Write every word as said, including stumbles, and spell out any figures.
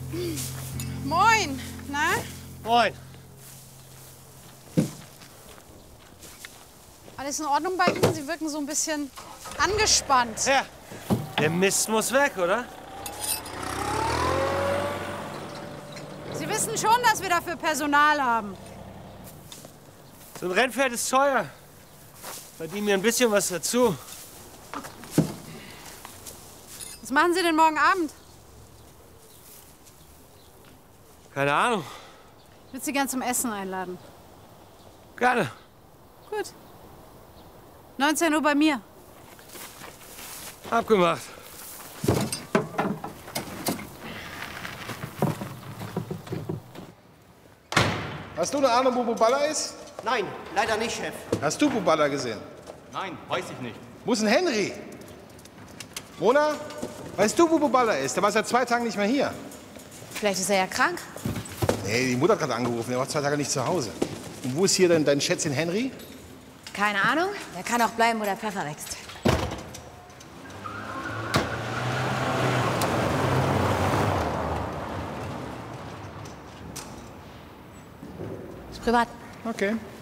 Moin, na? Moin. Alles in Ordnung bei Ihnen? Sie wirken so ein bisschen angespannt. Ja, der Mist muss weg, oder? Sie wissen schon, dass wir dafür Personal haben. So ein Rennpferd ist teuer. Verdienen mir ein bisschen was dazu. Was machen Sie denn morgen Abend? Keine Ahnung. Ich würde Sie gern zum Essen einladen. Gerne. Gut. neunzehn Uhr bei mir. Abgemacht. Hast du eine Ahnung, wo Buballa ist? Nein, leider nicht, Chef. Hast du Buballa gesehen? Nein, weiß ich nicht. Wo ist denn Henry? Mona, weißt du, wo Buballa ist? Der war seit zwei Tagen nicht mehr hier. Vielleicht ist er ja krank. Nee, die Mutter hat gerade angerufen. Er war zwei Tage nicht zu Hause. Und wo ist hier denn dein Schätzchen Henry? Keine Ahnung. Der kann auch bleiben, wo der Pfeffer wächst. Ist privat. Okay.